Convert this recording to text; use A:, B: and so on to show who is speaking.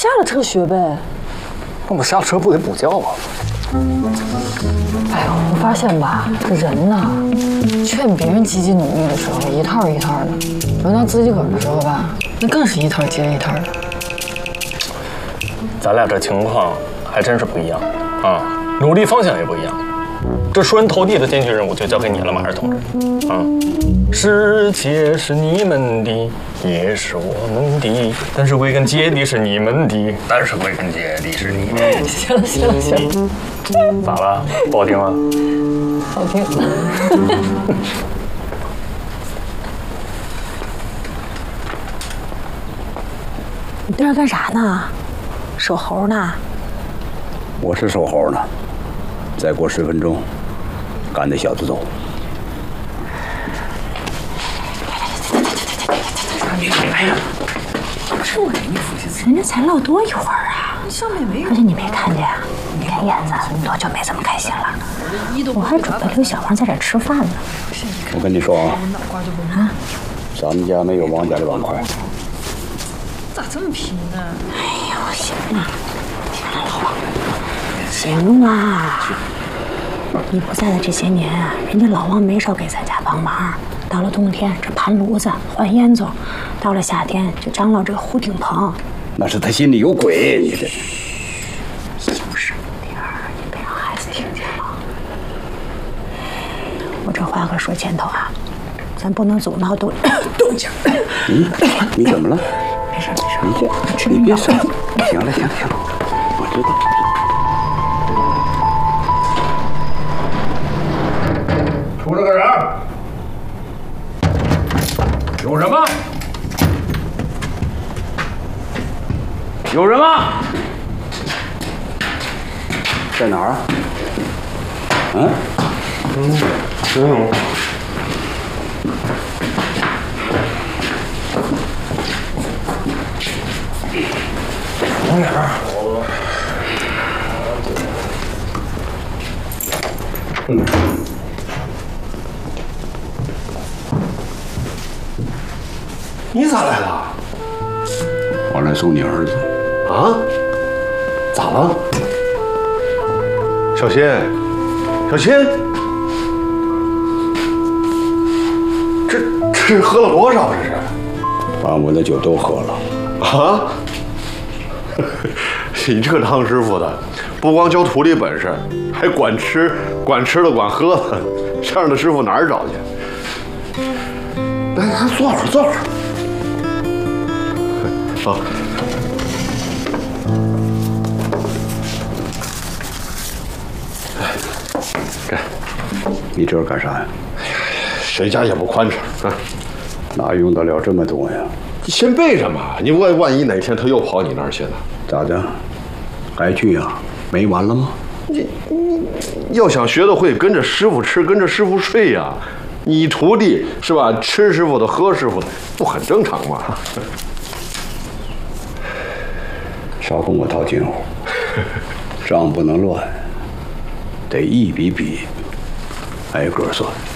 A: 下了车学呗。
B: 那我下了车不得补觉啊？
A: 哎呦，我发现吧，这人呐，劝别人积极努力的时候一套一套的，轮到自己个儿的时候吧，那更是一套接着一套的。
B: 咱俩这情况还真是不一样啊，努力方向也不一样。这出人头地的艰巨任务就交给你了，马尔同志。啊，世界是你们的，也是我们的，但是归根结底是你们的，但是归根结底是你们的。
A: 行了行了行了，
B: 咋了？不好听了？
A: 好听。
C: 你在这干啥呢？守猴呢？
D: 我是守猴呢，再过10分钟，赶那小子走。
C: 哎呀，是我的衣服，人家才落多一会儿啊！上面没有，而且你没看见啊？田燕子多久没这么开心了？我还准备留小王在这吃饭呢。
D: 我跟你说啊，咱们家没有王家的碗筷。
A: 咋这么拼呢？
C: 哎呦，行了，行了。你不在的这些年啊，人家老王没少给咱家帮忙。到了冬天，这盘炉子、换烟囱；到了夏天，就张罗这个糊顶棚。
D: 那是他心里有鬼，你这。
C: 小声点儿，你别让孩子听见了。我这话可说前头啊，咱不能总闹动静。
D: 你怎么了？
C: 没事没事，
D: 你别说。行了行了，我知道。
E: 出来个人！有什么？有人吗？
D: 在哪儿啊？
B: 没有。往哪儿？
E: 你咋来了？
D: 我来送你儿子。
E: 啊？咋了？小新，小新，这喝了多少？这是？
D: 把我的酒都喝了。
E: 啊？你这个当师傅的，不光教徒弟本事，还管吃的管喝的，这样的师傅哪儿找去？来，坐会儿，坐会儿。啊。给，
D: 你这是干啥呀？
E: 谁家也不宽敞啊，
D: 哪用得了这么多呀？
E: 你先备着嘛，你万一哪天他又跑你那儿去呢？
D: 咋的？还去呀？没完了吗？
E: 你要想学得会，跟着师傅吃，跟着师傅睡呀。你徒弟是吧？吃师傅的，喝师傅的，不很正常吗？
D: 少跟我套近乎，账不能乱，得一笔笔挨个算。